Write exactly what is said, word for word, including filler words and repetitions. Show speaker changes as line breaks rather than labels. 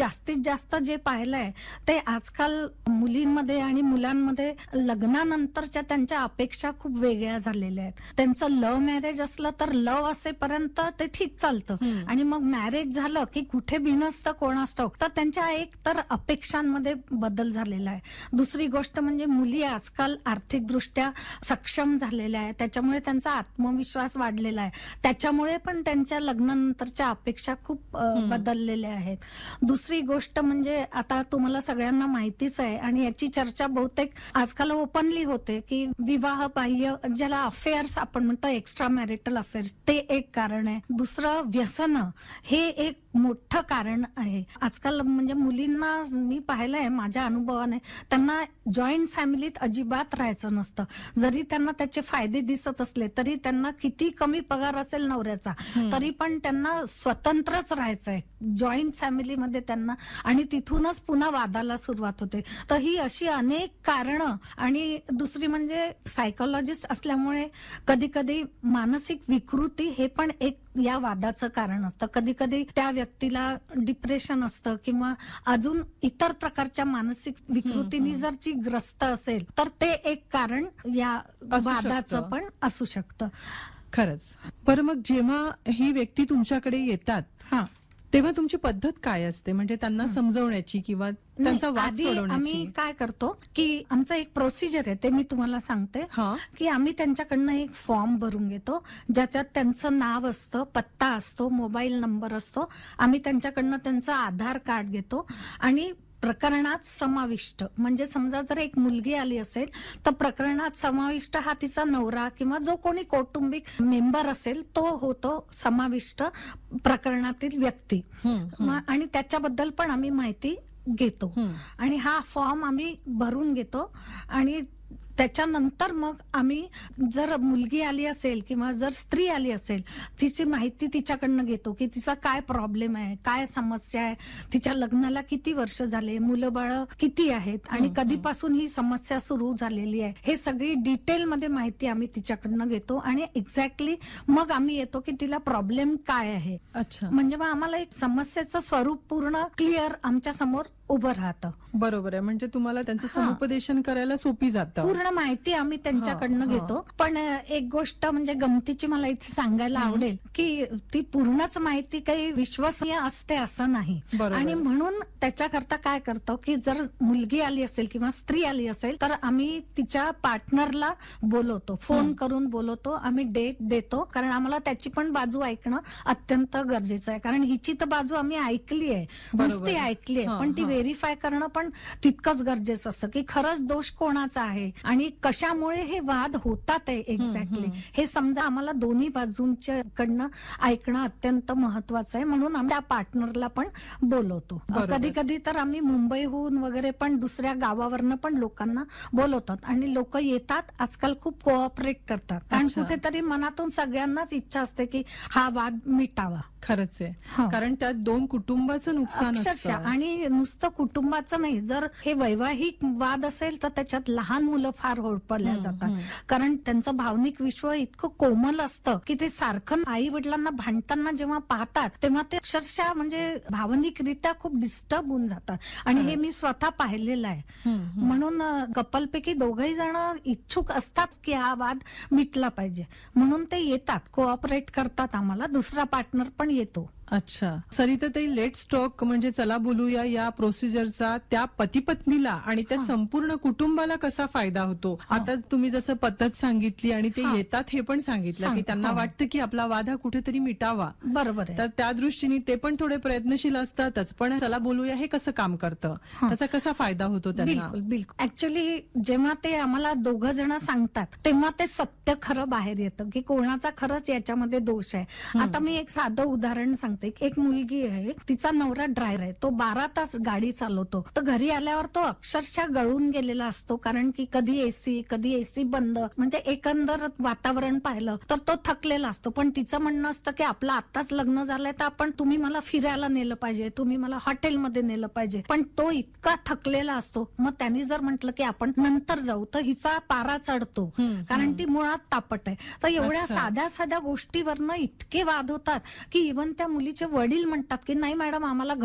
जास्तीत जास्त जे पाहिलंय ते आजकाल मुलींमध्ये आणि मुलांमध्ये लग्नानंतरच्या त्यांच्या अपेक्षा खूप वेगळ्या झालेल्या आहेत. त्यांचं लव्ह मॅरेज असलं तर लव्ह असेपर्यंत ते ठीक चालतं आणि मग मॅरेज झालं की कुठे बिनसतं कोणास ठाऊक. तर त्यांच्या एक तर अपेक्षांमध्ये बदल झालेला आहे. दुसरी गोष्ट म्हणजे मुली आजकाल आर्थिकदृष्ट्या सक्षम झालेल्या आहेत, त्याच्यामुळे त्यांचा आत्मविश्वास वाढलेला आहे. त्याच्यामुळे पण त्यांच्या लग्नानंतरच्या अपेक्षा खूप बदललेल्या आहेत. दुसरी गोष्ट म्हणजे आता तुम्हाला सगळ्यांना माहितीच आहे आणि याची चर्चा बहुतेक आजकाल ओपनली होते की विवाह बाह्य ज्याला अफेअर्स आपण म्हणतो, एक्स्ट्रा मॅरिटल अफेअर, ते एक कारण आहे. दुसरं व्यसन हे एक मोठं कारण आहे. आजकाल म्हणजे मुलींना मी पाहिलंय माझ्या अनुभवाने, त्यांना जॉईंट फॅमिलीत अजिबात राहायचं नसतं. जरी त्यांना त्याचे फायदे दिसत असले तरी त्यांना किती कमी पगार असेल नवऱ्याचा तरी पण त्यांना स्वतंत्रच राहायचंय जॉईंट फॅमिलीमध्ये त्यांना, आणि तिथूनच पुन्हा वादाला सुरुवात होते. तर ही अशी अनेक कारणं. आणि दुसरी म्हणजे सायकोलॉजिस्ट असल्यामुळे कधी कधी मानसिक विकृती हे पण एक या वादाचं कारण असतं. कधी कधी त्या व्यक्तीला डिप्रेशन असतं किंवा अजून इतर प्रकारच्या मानसिक विकृतीने जर ती ग्रस्त असेल तर ते एक कारण या वादाचं पण असू शकतं.
खरंच. बरं, मग जेव्हा ही व्यक्ती तुमच्याकडे येतात
हा
तेव्हा तुमची पद्धत काय असते, म्हणजे त्यांना समजवण्याची किंवा त्यांचा वाद सोडवण्याची?
आम्ही काय करतो की आमचं एक प्रोसिजर आहे, ते मी तुम्हाला सांगते. की आम्ही त्यांच्याकडनं एक फॉर्म भरून घेतो ज्याच्यात त्यांचं नाव असतं, पत्ता असतो, मोबाईल नंबर असतो. आम्ही त्यांच्याकडनं त्यांचं आधार कार्ड घेतो आणि प्रकरणात समाविष्ट म्हणजे समजा जर एक मुलगी आली असेल तर प्रकरणात समाविष्ट हा तिचा नवरा किंवा जो कोणी कौटुंबिक मेंबर असेल तो होतो समाविष्ट प्रकरणातील व्यक्ती. आणि त्याच्याबद्दल पण आम्ही माहिती घेतो आणि हा फॉर्म आम्ही भरून घेतो. आणि त्याच्यानंतर मग आम्ही जर मुलगी आली असेल किंवा जर स्त्री आली असेल तिची माहिती तिच्याकडनं घेतो की तिचा काय प्रॉब्लेम आहे, काय समस्या आहे, तिच्या लग्नाला किती वर्ष झाले, मुलं बाळ किती आहेत आणि कधीपासून ही समस्या सुरू झालेली आहे, हे सगळी डिटेलमध्ये माहिती आम्ही तिच्याकडनं घेतो. आणि एक्झॅक्टली मग आम्ही येतो की तिला प्रॉब्लेम काय आहे.
अच्छा.
म्हणजे मग आम्हाला एक समस्येचं स्वरूप पूर्ण क्लिअर आमच्या समोर उभं राहतं.
बरोबर आहे. म्हणजे तुम्हाला त्यांचं समुपदेशन करायला सोपी जातं.
पूर्ण माहिती आम्ही त्यांच्याकडनं घेतो. पण एक गोष्ट म्हणजे गमतीची मला इथे सांगायला आवडेल की ती पूर्णच माहिती काही विश्वसनीय असते असं नाही. आणि म्हणून त्याच्याकरता काय करतो की जर मुलगी आली असेल किंवा स्त्री आली असेल तर आम्ही तिच्या पार्टनरला बोलवतो, फोन करून बोलवतो, आम्ही डेट देतो. कारण आम्हाला त्याची पण बाजू ऐकणं अत्यंत गरजेचं आहे. कारण हिची तर बाजू आम्ही ऐकली आहे, नुसती ऐकली आहे, पण ती व्हेरीफाय करणं पण तितकंच गरजेचं असतं की खरंच दोष कोणाचा आहे आणि कशामुळे हे वाद होतात आहे एक्झॅक्टली हे समजा आम्हाला दोन्ही बाजूंच्या कडनं ऐकणं अत्यंत महत्वाचं आहे. म्हणून आम्ही त्या पार्टनरला पण बोलवतो. कधी कधी तर आम्ही मुंबईहून वगैरे पण दुसऱ्या गावावरनं पण लोकांना बोलवतात आणि लोक येतात. आजकाल खूप कोऑपरेट करतात कारण कुठेतरी मनातून सगळ्यांनाच इच्छा असते की हा वाद मिटावा.
खरंच आहे. कारण त्यात दोन कुटुंबाचं नुकसान असतं.
आणि नुसतं कुटुंबाचं नाही, जर हे वैवाहिक वाद असेल तर त्याच्यात लहान मुलं फार होरपळल्या जातात. कारण त्यांचं भावनिक विश्व इतकं कोमल असतं की ते सारखं आई वडिलांना भांडताना जेव्हा पाहतात तेव्हा ते अक्षरशः म्हणजे भावनिकरित्या खूप डिस्टर्ब होऊन जातात. आणि हे मी स्वतः पाहिलेलं आहे. म्हणून कपलपैकी दोघही जण इच्छुक असतात की हा वाद मिटला पाहिजे, म्हणून ते येतात, कोऑपरेट करतात आम्हाला. दुसरा पार्टनर पण येतो.
अच्छा. सरिताताई, लेट्स टॉक म्हणजे चला बोलूया या प्रोसिजरचा त्या पती पत्नीला आणि त्या संपूर्ण कुटुंबाला कसा फायदा होतो? आता तुम्ही जसं पद्धत सांगितली आणि ते येतात हे पण सांगितलं की त्यांना वाटतं की आपला वाद हा कुठेतरी मिटावा.
बरोबर आहे.
तर त्या दृष्टीने ते पण थोडे प्रयत्नशील असतातच. पण चला बोलूया हे कसं काम करतं, त्याचा कसा फायदा होतो त्यांना?
बिलकुल बिलकुल. ऍक्च्युली जेव्हा ते आम्हाला दोघं जण सांगतात तेव्हा ते सत्य खरं बाहेर येतं की कोणाचा खरंच याच्यामध्ये दोष आहे. आता मी एक साधं उदाहरण सांगते. एक मुलगी आहे, तिचा नवरा ड्रायव्हर आहे, तो बारा तास गाडी चालवतो. तर घरी आल्यावर तो अक्षरशः गळून गेलेला असतो कारण की कधी एसी कधी एसी बंद, म्हणजे एकंदर वातावरण पाहिलं तर तो थकलेला असतो. पण तिचं म्हणणं असतं की आपलं आत्ताच लग्न झालंय तर आपण तुम्ही मला फिरायला नेलं पाहिजे, तुम्ही मला हॉटेलमध्ये नेलं पाहिजे. पण तो इतका थकलेला असतो. मग त्यांनी जर म्हटलं की आपण नंतर जाऊ तर हिचा पारा चढतो कारण ती मुळात तापट आहे. तर एवढ्या साध्या साध्या गोष्टीवरनं इतके वाद होतात की इव्हन त्या मुलीचे वडील म्हणतात की नाही मॅडम आम्हाला